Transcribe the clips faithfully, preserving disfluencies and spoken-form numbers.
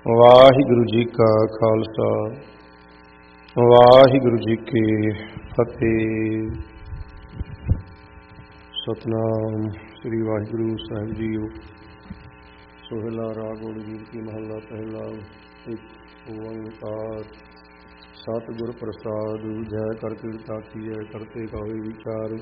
ਵਾਹਿਗੁਰੂ ਜੀ ਕਾ ਖਾਲਸਾ ਵਾਹਿਗੁਰੂ ਜੀ ਕੀ ਫਤਿਹ। ਸਤਨਾਮ ਸ੍ਰੀ ਵਾਹਿਗੁਰੂ ਸਾਹਿਬ ਜੀਓ। ਸੋਹਿਲਾ ਰਾਗ ਗੀਤ ਕੀ ਮਹੱਲਾ ਪਹਿਲਾ। ਇੱਕ ਓੰਕਾਰ ਸਤਿਗੁਰ ਪ੍ਰਸਾਦ ਜੈ ਕਰ ਕੀਰਤਾ ਕੀਜੈ ਕਰਤੇ ਕਹੋਏ ਵਿਚਾਰ।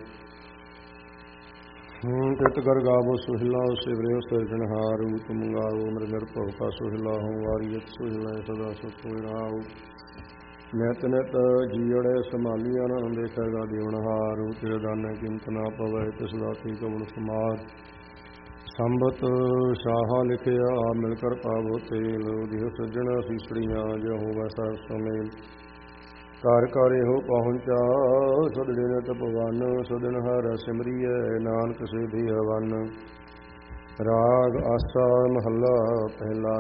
ਤਿਤ ਕਰ ਗਾਵੋ ਸੁਹਿਲਾ ਸਿਵਰਿਓ ਸਿਰਜਣਹਾਰ। ਤੁਮ ਗਾਵੋ ਅਮਰ ਨਿਰਭਉ ਕਾ ਸੁਹਿਲਾ ਹਉ ਵਾਰੀਅਤ ਸੁਹਿਲਾ ਸਦਾ ਸੁਖ ਹੋਇ ਰਾਉ। ਨਿਤ ਨਿਤ ਜੀਅੜੇ ਸੰਭਾਲੀ ਆਨੰਦ ਦੇਖੇਗਾ ਦੇਵਨਹਾਰ। ਤੇਰੇ ਦਾਨੇ ਕੀਮਤ ਨਾ ਪਵੈ ਤਿਸ ਦਾਤੀ ਕਬਲ ਸਮਾਰ। ਸੰਬਤ ਸ਼ਾਹਾ ਲਿਖਿਆ ਮਿਲ ਕਰ ਪਾਵੋ ਤੇਲ। ਦਿਹ ਸੱਜਣ ਸੀਸੜੀਆਂ ਜੋ ਹੋਵੈ ਸਰ ਸੁਮੇਲ। ਘਰ ਘਰ ਇਹੋ ਪਹੁੰਚਾ ਸਦੜੇ ਨਿਤ ਭਵਨ। ਸਦਨ ਹਰ ਸਿਮਰੀਐ ਨਾਨਕ ਸੇਧੀ ਹਵਨ। ਰਾਗ ਆਸਾ ਮਹੱਲਾ ਪਹਿਲਾ।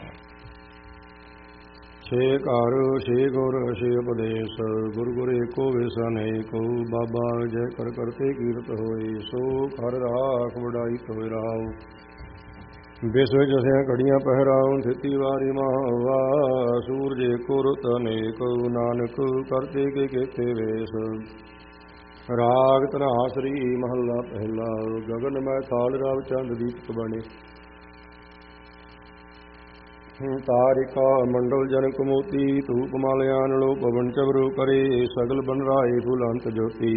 ਛੇ ਘਰ ਛੇ ਗੁਰ ਛੇ ਉਪਦੇਸ਼। ਗੁਰ ਗੁਰ ਏਕੋ ਵਿਸ ਅਨੇਕੋ। ਬਾਬਾ ਜੈ ਕਰ ਕਰਤੇ ਕੀਰਤ ਹੋਏ। ਸੋ ਹਰ ਰਾਖ ਵਡਾਈ ਹੋਇ ਰਾਉ। ਵਿਸ ਵਿੱਚ ਅਸਿਆ ਘੜੀਆਂ ਪਹਿਰਾਉ। ਥਿਤੀ ਵਾਰੀ ਮਹਾਵਾ ਸੂਰਜ ਏਕੋ ਰੁੱਤ ਅਨੇਕ। ਨਾਨਕ ਕਰਤੇ ਕੇ ਕੇਤੇ ਵੇਸ। ਰਾਗ ਧਨਾਸਰੀ ਮਹੱਲਾ ਪਹਿਲਾ। ਗਗਨ ਮੈਂ ਥਾਲ ਰਵ ਚੰਦ ਦੀਪਕ ਬਣੇ। ਤਾਰਿਕਾ ਮੰਡਲ ਜਨਕ ਮੋਤੀ। ਧੂਪ ਮਾਲਿਆਨ ਲੋ ਪਵਨ ਚਵਰੂ ਕਰੇ। ਸਗਲ ਬਨ ਰਾਏ ਫੁਲੰਤ ਜੋਤੀ।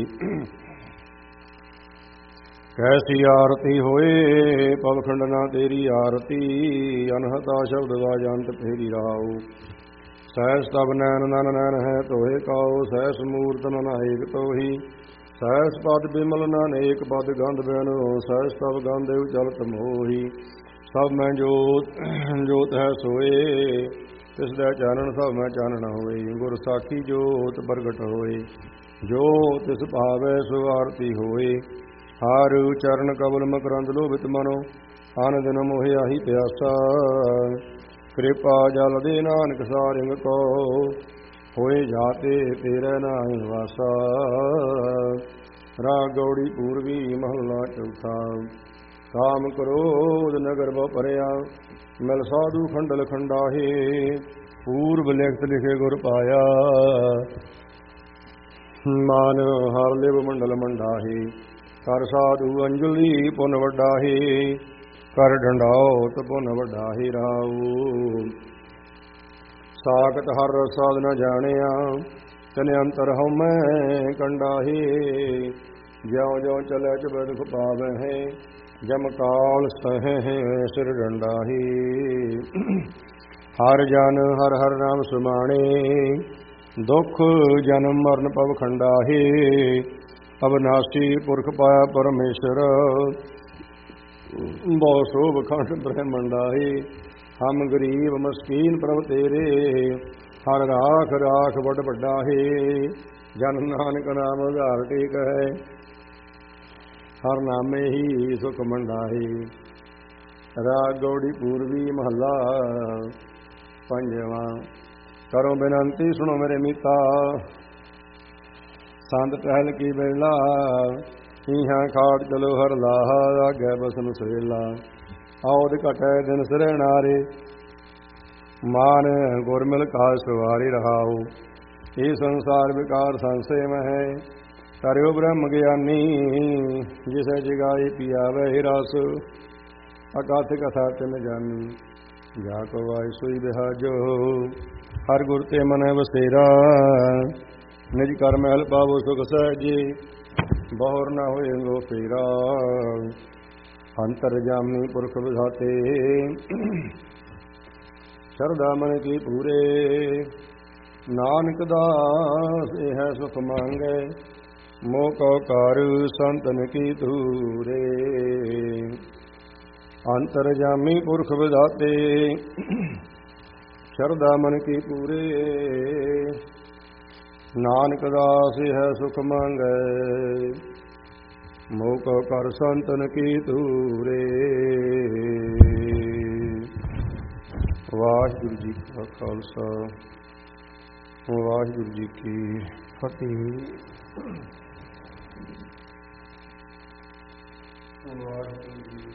ਕੈਸੀ ਆਰਤੀ ਹੋਏ ਪਵਖੰਡ ਨਾ ਤੇਰੀ ਆਰਤੀ। ਅਨਹਤਾ ਸ਼ਬਦ ਵਾਜੰਤ ਫੇਰੀ ਰਾਉ। ਸਹਿਸ ਤਬ ਨੈਨ ਨਨ ਨੈਨ ਹੈ ਤੋਹੇ ਕਾਉ। ਸਹਿਸ ਮੂਰਤ ਨਨ ਏਕ ਤੋਹੀ। ਸਹਿਸ ਪਦ ਬਿਮਲ ਨਨ ਏਕ ਪਦ ਗੰਧ ਬੈਨੋ। ਸਹਿਸ ਤਬ ਗੰਧਿਵ ਚਲਤ ਮੋਹੀ। ਸਭ ਮੈਂ ਜੋਤ ਜੋਤ ਹੈ ਸੋਏ। ਤਿਸ ਦਾ ਚਾਨਣ ਸਭ ਮੈਂ ਚਾਨਣ ਹੋਏ। ਗੁਰ ਸਾਖੀ ਜੋਤ ਪ੍ਰਗਟ ਹੋਏ। ਜੋ ਤਿਸ ਭਾਵੈ ਸੋ ਆਰਤੀ ਹੋਏ। ਹਰ ਚਰਨ ਕਬਲ ਮਕਰੰਦ ਲੋਭਿਤ ਮਨੋ। ਅਨ ਦਿਨ ਮੋਹਿ ਆਹੀ ਪਿਆਸਾ। ਕਿਰਪਾ ਜਲ ਦੇ ਨਾਨਕ ਸਾਰਿੰਗ ਕੋ। ਹੋਏ ਜਾਤੇ ਤੇਰੇ ਨਾਹੀ ਵਾਸਾ। ਰਾਗ ਗੌੜੀ ਪੂਰਵੀ ਮਹੱਲਾ ਚੌਥਾ। ਕਾਮ ਕ੍ਰੋਧ ਨਗਰ ਬਹੁ ਭਰਿਆ। ਮਿਲ ਸਾਧੂ ਖੰਡਲ ਖੰਡਾਹੇ। ਪੂਰਬ ਲਿਖਤ ਲਿਖੇ ਗੁਰ ਪਾਇਆ। ਮਾਨ ਹਰ ਲਿਵ ਮੰਡਲ ਮੰਡਾਹੇ। ਕਰ ਸਾਧੂ ਅੰਜਲੀ ਪੁਨ ਵੱਡਾਹੇ। ਕਰ ਢੰਡਾਉਤ ਪੁਨ ਵੱਡਾਹੇ ਰਾਉ। ਸਾਖਤ ਹਰ ਰਸਾਦ ਨ ਜਾਣਿਆ। ਤਨ ਅੰਤਰ ਹਉਮੈ ਕੰਡਾਹੇ। ਜਿਉ ਜਿਉ ਚਲੈ ਚਬਦ ਖਪਾਵਹਿ। ਜਮ ਕਾਲ ਸਹੈ ਸਿਰ ਡੰਡਾਹੇ। ਹਰ ਜਨ ਹਰ ਹਰ ਨਾਮ ਸੁਮਾਣੇ। ਦੁਖ ਜਨਮ ਮਰਨ ਪਵ ਖੰਡਾਹੇ। ਅਬਨਾਸੀ ਪੁਰਖ ਪਾਇਆ ਪਰਮੇਸ਼ਰ। ਬਹੁ ਸੋਭ ਖੰਡ ਬ੍ਰਹਮੰਡਾਹੇ। ਹਮ ਗਰੀਬ ਮਸਕੀਨ ਪ੍ਰਭ ਤੇਰੇ। ਹਰ ਰਾਖ ਰਾਖ ਵੱਡ ਵੱਡਾਹੇ। ਜਨ ਨਾਨਕ ਨਾਮ ਆਧਾਰ ਟੇਕ ਹੈ। ਹਰ ਨਾਮੇ ਹੀ ਸੁਖ ਮੰਡਾਹੇ। ਰਾਗ ਗੌੜੀ ਪੂਰਵੀ ਮਹੱਲਾ ਪੰਜਵਾਂ। ਕਰੋ ਬੇਨੰਤੀ ਸੁਣੋ ਮੇਰੇ ਮੀਤਾ। ਸੰਤ ਟਹਿਲ ਕੀ ਵੇਲਾ। ਇਹਾਂ ਖਾਟ ਚਲੋ ਹਰ ਲਾਹਾ। ਆਗੇ ਬਸਨ ਸਵੇਲਾ। ਆਉਦ ਘਟੈ ਦਿਨ ਸਿਰੇ ਨਾਰੇ। ਮਾਨ ਗੁਰ ਮਿਲ ਕਾਜ ਸਵਾਰੀ ਰਹਾਉ। ਇਹ ਸੰਸਾਰ ਵਿਕਾਰ ਸੰਸੇ ਮਹਿ। ਕਰਿਓ ਬ੍ਰਹਮ ਗਿਆਨੀ। ਜਿਸੈ ਜਗਾਈ ਪਿਆਵੈ ਰਸ। ਅਕਾਥ ਕਥਾ ਤਿਨ ਜਾਨੀ। ਜਾ ਕੋ ਆਇ ਸੋਈ ਬਿਹਾਜੋ। ਹਰ ਗੁਰ ਤੇ ਮਨੈ ਵਸੇਰਾ। ਨਿਜ ਕਰ ਮਹਿਲ ਪਾਵੋ ਸੁਖ ਸਹਿਜੇ। ਬਹੁਰ ਨਾ ਹੋਏ ਅੰਗੋ ਫੇਰਾ। ਅੰਤਰ ਜਾਮੀ ਪੁਰਖ ਵਿਧਾਤੇ। ਸ਼ਰਧਾ ਮਨ ਕੀ ਪੂਰੇ। ਨਾਨਕ ਦਾਸ ਇਹ ਹੈ ਸੁਖ ਮੰਗੈ। ਮੋਹ ਕਉ ਕਰ ਸੰਤਨ ਕੀ ਧੂਰੇ। ਅੰਤਰ ਜਾਮੀ ਪੁਰਖ ਵਿਧਾਤੇ। ਸ਼ਰਧਾ ਮਨ ਕੀ ਪੂਰੇ। ਨਾਨਕ ਦਾਸ ਹੈ ਸੁਖ ਮੰਗੈ। ਮੋਹ ਕਉ ਕਰ ਸੰਤਨ ਕੀ ਧੂਰੇ। ਵਾਹਿਗੁਰੂ ਜੀ ਕਾ ਖਾਲਸਾ ਵਾਹਿਗੁਰੂ ਜੀ ਕੀ ਫਤਿਹ। ਵਾਹਿਗੁਰੂ।